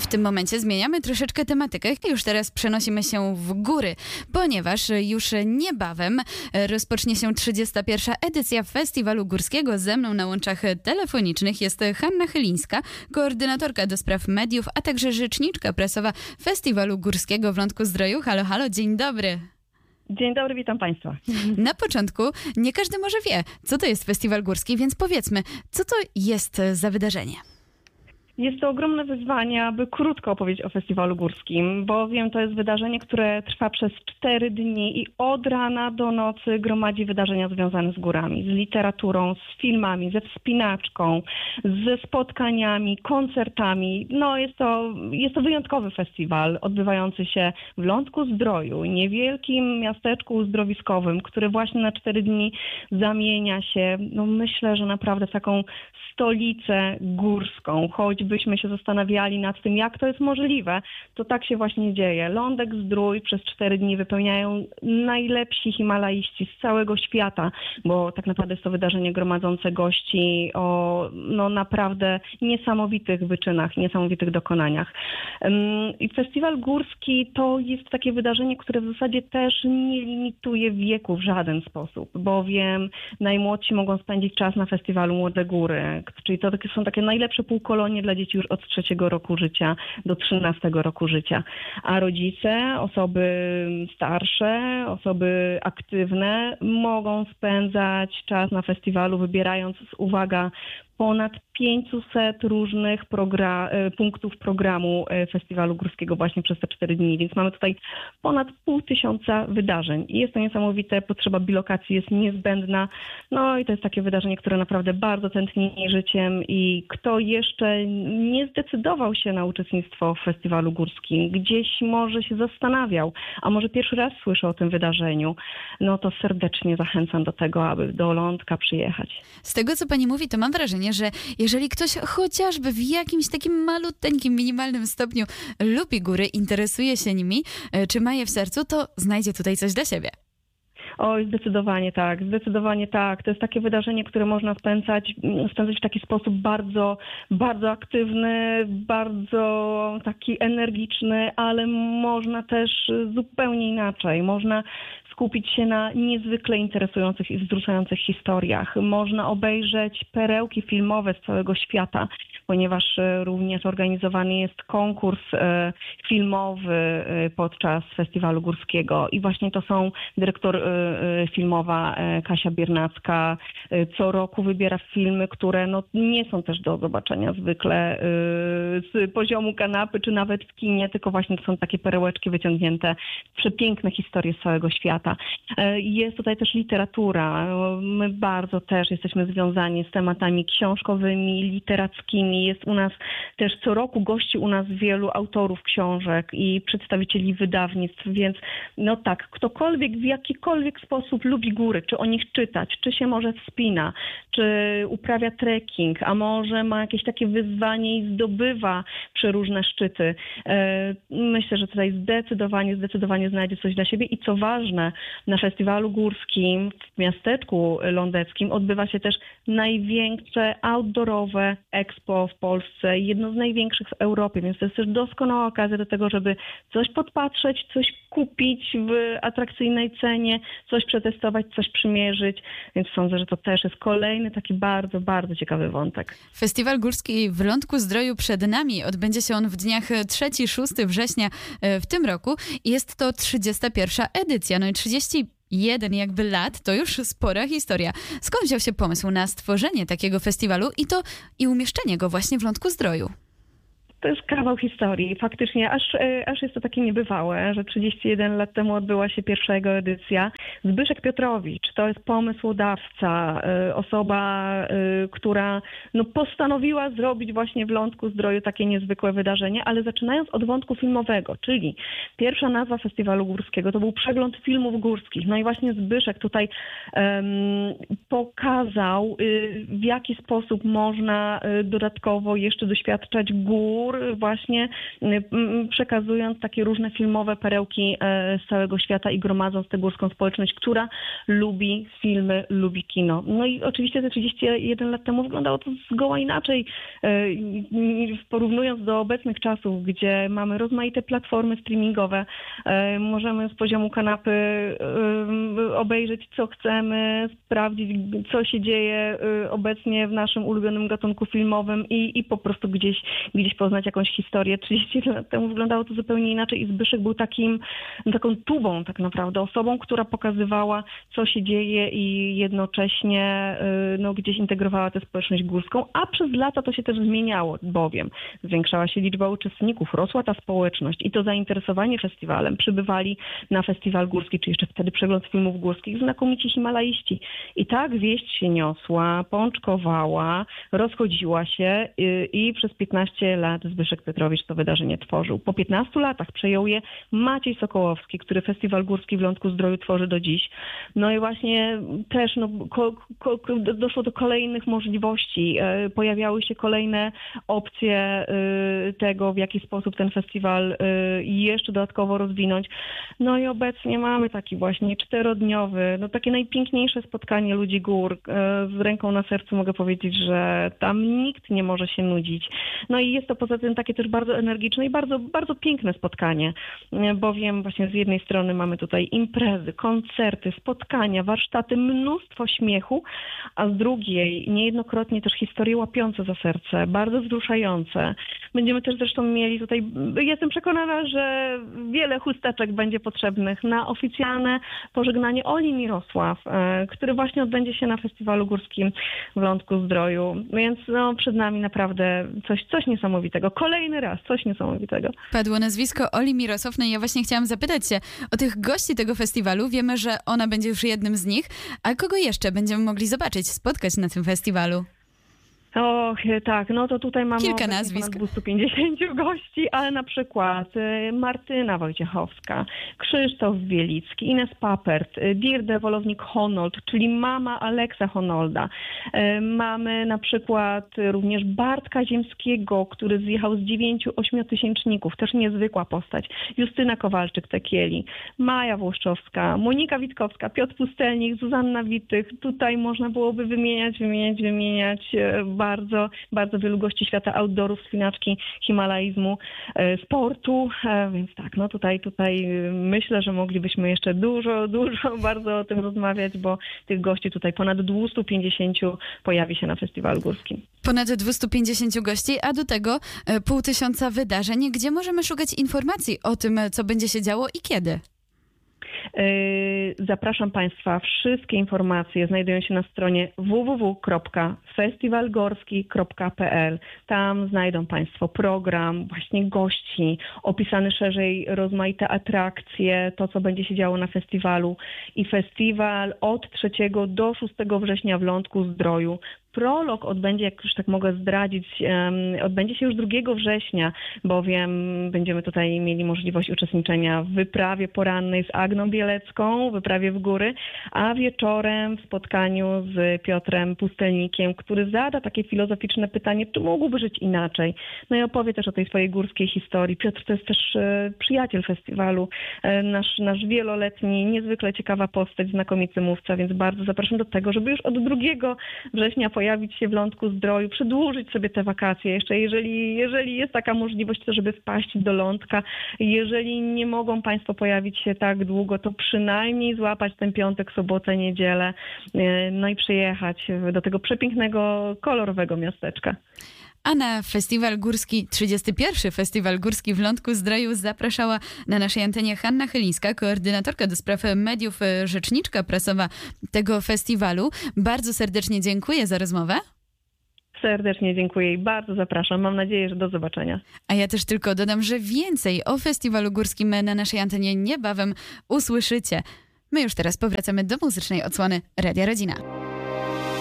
W tym momencie zmieniamy troszeczkę tematykę i już teraz przenosimy się w góry, ponieważ już niebawem rozpocznie się 31. edycja Festiwalu Górskiego. Ze mną na łączach telefonicznych jest Hanna Chylińska, koordynatorka do spraw mediów, a także rzeczniczka prasowa Festiwalu Górskiego w Lądku-Zdroju. Halo, halo, dzień dobry. Dzień dobry, witam Państwa. Na początku nie każdy może wie, co to jest Festiwal Górski, więc powiedzmy, co to jest za wydarzenie? Jest to ogromne wyzwanie, aby krótko opowiedzieć o Festiwalu Górskim, bowiem to jest wydarzenie, które trwa przez 4 dni i od rana do nocy gromadzi wydarzenia związane z górami, z literaturą, z filmami, ze wspinaczką, ze spotkaniami, koncertami. No jest to wyjątkowy festiwal odbywający się w Lądku-Zdroju, niewielkim miasteczku uzdrowiskowym, który właśnie na 4 dni zamienia się, myślę, że naprawdę w taką stolicę górską, choćbyśmy się zastanawiali nad tym, jak to jest możliwe, to tak się właśnie dzieje. Lądek-Zdrój przez 4 dni wypełniają najlepsi himalaiści z całego świata, bo tak naprawdę jest to wydarzenie gromadzące gości o naprawdę niesamowitych wyczynach, niesamowitych dokonaniach. I Festiwal Górski to jest takie wydarzenie, które w zasadzie też nie limituje wieku w żaden sposób, bowiem najmłodsi mogą spędzić czas na festiwalu Młode Góry, czyli to są takie najlepsze półkolonie dla dzieci już od 3 roku życia do 13 roku życia. A rodzice, osoby starsze, osoby aktywne mogą spędzać czas na festiwalu, wybierając, uwaga, ponad 500 różnych punktów programu Festiwalu Górskiego właśnie przez te 4 dni, więc mamy tutaj ponad 500 wydarzeń i jest to niesamowite, potrzeba bilokacji jest niezbędna, i to jest takie wydarzenie, które naprawdę bardzo tętni życiem i kto jeszcze nie zdecydował się na uczestnictwo w Festiwalu Górskim, gdzieś może się zastanawiał, a może pierwszy raz słyszy o tym wydarzeniu, to serdecznie zachęcam do tego, aby do Lądka przyjechać. Z tego, co pani mówi, to mam wrażenie, że jeżeli ktoś chociażby w jakimś takim maluteńkim, minimalnym stopniu lubi góry, interesuje się nimi, czy ma je w sercu, to znajdzie tutaj coś dla siebie. Oj, zdecydowanie tak. To jest takie wydarzenie, które można spędzać w taki sposób bardzo, bardzo aktywny, bardzo taki energiczny, ale można też zupełnie inaczej. Można skupić się na niezwykle interesujących i wzruszających historiach. Można obejrzeć perełki filmowe z całego świata, ponieważ również organizowany jest konkurs filmowy podczas Festiwalu Górskiego i właśnie to są dyrektor filmowa Kasia Biernacka co roku wybiera filmy, które nie są też do zobaczenia zwykle z poziomu kanapy czy nawet w kinie, tylko właśnie to są takie perełeczki wyciągnięte, przepiękne historie z całego świata. Jest tutaj też literatura. My bardzo też jesteśmy związani z tematami książkowymi, literackimi. Jest u nas też co roku gości u nas wielu autorów książek i przedstawicieli wydawnictw, więc ktokolwiek w jakikolwiek sposób lubi góry, czy o nich czytać, czy się może wspina, czy uprawia trekking, a może ma jakieś takie wyzwanie i zdobywa przeróżne szczyty. Myślę, że tutaj zdecydowanie znajdzie coś dla siebie i co ważne, na Festiwalu Górskim w miasteczku lądeckim odbywa się też największe outdoorowe expo w Polsce, jedno z największych w Europie, więc to jest też doskonała okazja do tego, żeby coś podpatrzeć, coś kupić w atrakcyjnej cenie, coś przetestować, coś przymierzyć, więc sądzę, że to też jest kolejny taki bardzo, bardzo ciekawy wątek. Festiwal Górski w Lądku-Zdroju przed nami. Odbędzie się on w dniach 3-6 września w tym roku i jest to 31. edycja. I 31 lat to już spora historia. Skąd wziął się pomysł na stworzenie takiego festiwalu i umieszczenie go właśnie w Lądku-Zdroju? To jest kawał historii. Faktycznie aż jest to takie niebywałe, że 31 lat temu odbyła się pierwsza jego edycja. Zbyszek Piotrowicz to jest pomysłodawca, osoba, która postanowiła zrobić właśnie w Lądku-Zdroju takie niezwykłe wydarzenie, ale zaczynając od wątku filmowego, czyli pierwsza nazwa Festiwalu Górskiego to był przegląd filmów górskich. I właśnie Zbyszek tutaj pokazał, w jaki sposób można dodatkowo jeszcze doświadczać gór, gór, właśnie przekazując takie różne filmowe perełki z całego świata i gromadząc tę górską społeczność, która lubi filmy, lubi kino. No i oczywiście te 31 lat temu wyglądało to zgoła inaczej, porównując do obecnych czasów, gdzie mamy rozmaite platformy streamingowe, możemy z poziomu kanapy obejrzeć co chcemy, sprawdzić co się dzieje obecnie w naszym ulubionym gatunku filmowym i po prostu gdzieś poznać jakąś historię. 30 lat temu wyglądało to zupełnie inaczej i Zbyszek był taką tubą tak naprawdę, osobą, która pokazywała co się dzieje i jednocześnie gdzieś integrowała tę społeczność górską, a przez lata to się też zmieniało, bowiem zwiększała się liczba uczestników, rosła ta społeczność i to zainteresowanie festiwalem. Przybywali na festiwal górski, czy jeszcze wtedy przegląd filmów górskich, znakomici himalaiści. I tak wieść się niosła, pączkowała, rozchodziła się i przez 15 lat Zbyszek Piotrowicz to wydarzenie tworzył. Po 15 latach przejął je Maciej Sokołowski, który festiwal górski w Lądku-Zdroju tworzy do dziś. No i właśnie też doszło do kolejnych możliwości. Pojawiały się kolejne opcje tego, w jaki sposób ten festiwal jeszcze dodatkowo rozwinąć. No i obecnie mamy taki właśnie 4-dniowy, takie najpiękniejsze spotkanie ludzi gór. Z ręką na sercu mogę powiedzieć, że tam nikt nie może się nudzić. No i jest to poza tym takie też bardzo energiczne i bardzo, bardzo piękne spotkanie, bowiem właśnie z jednej strony mamy tutaj imprezy, koncerty, spotkania, warsztaty, mnóstwo śmiechu, a z drugiej niejednokrotnie też historie łapiące za serce, bardzo wzruszające. Będziemy też zresztą mieli tutaj, jestem przekonana, że wiele chusteczek będzie potrzebnych na oficjalne pożegnanie Oli Mirosław, który właśnie odbędzie się na festiwalu górskim w Lądku-Zdroju. Więc przed nami naprawdę coś niesamowitego. Kolejny raz coś niesamowitego. Padło nazwisko Oli Mirosław, no i ja właśnie chciałam zapytać się o tych gości tego festiwalu. Wiemy, że ona będzie już jednym z nich, a kogo jeszcze będziemy mogli zobaczyć, spotkać na tym festiwalu? Och, tak, to tutaj mamy kilka nazwisk. Ponad 250 gości, ale na przykład Martyna Wojciechowska, Krzysztof Bielicki, Ines Papert, Dirde Wolownik-Honold, czyli mama Aleksa Honolda. Mamy na przykład również Bartka Ziemskiego, który zjechał z 9 ośmiotysięczników, też niezwykła postać. Justyna Kowalczyk-Tekieli, Maja Włoszczowska, Monika Witkowska, Piotr Pustelnik, Zuzanna Witych. Tutaj można byłoby wymieniać bardzo, bardzo wielu gości świata outdoorów, wspinaczki, himalaizmu, sportu, więc tak, tutaj myślę, że moglibyśmy jeszcze dużo bardzo o tym rozmawiać, bo tych gości tutaj ponad 250 pojawi się na festiwalu górskim. Ponad 250 gości, a do tego 500 wydarzeń. Gdzie możemy szukać informacji o tym, co będzie się działo i kiedy? Zapraszam Państwa. Wszystkie informacje znajdują się na stronie www.festiwalgorski.pl. Tam znajdą Państwo program, właśnie gości, opisane szerzej rozmaite atrakcje, to co będzie się działo na festiwalu. I festiwal od 3 do 6 września w Lądku-Zdroju. Prolog odbędzie, jak już tak mogę zdradzić, odbędzie się już 2 września, bowiem będziemy tutaj mieli możliwość uczestniczenia w wyprawie porannej z Agną Bielecką, wyprawie w góry, a wieczorem w spotkaniu z Piotrem Pustelnikiem, który zada takie filozoficzne pytanie, czy mógłby żyć inaczej. No i opowie też o tej swojej górskiej historii. Piotr to jest też przyjaciel festiwalu, nasz wieloletni, niezwykle ciekawa postać, znakomity mówca, więc bardzo zapraszam do tego, żeby już od 2 września pojawić się w Lądku-Zdroju, przedłużyć sobie te wakacje jeszcze, jeżeli jest taka możliwość, to żeby wpaść do Lądka. Jeżeli nie mogą Państwo pojawić się tak długo, to przynajmniej złapać ten piątek, sobotę, niedzielę, no i przyjechać do tego przepięknego, kolorowego miasteczka. A na festiwal górski, 31. Festiwal górski w Lądku-Zdroju zapraszała na naszej antenie Hanna Chylińska, koordynatorka do spraw mediów, rzeczniczka prasowa tego festiwalu. Bardzo serdecznie dziękuję za rozmowę. Serdecznie dziękuję i bardzo zapraszam. Mam nadzieję, że do zobaczenia. A ja też tylko dodam, że więcej o festiwalu górskim na naszej antenie niebawem usłyszycie. My już teraz powracamy do muzycznej odsłony Radia Rodzina.